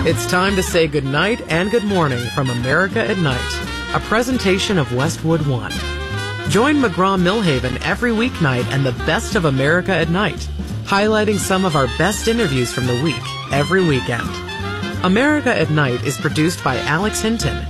It's time to say good night and good morning from America at Night, a presentation of Westwood One. Join McGraw-Milhaven every weeknight and the best of America at Night, highlighting some of our best interviews from the week every weekend. America at Night is produced by Alex Hinton